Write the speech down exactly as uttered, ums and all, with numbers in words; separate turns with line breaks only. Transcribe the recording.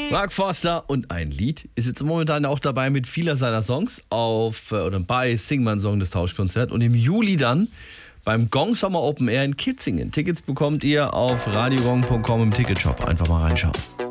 Mark Forster und ein Lied ist jetzt momentan auch dabei mit vieler seiner Songs auf äh, oder bei Singman Song des Tauschkonzert und im Juli dann beim Gong Summer Open Air in Kitzingen. Tickets bekommt ihr auf radiogong punkt com im Ticketshop. Einfach mal reinschauen.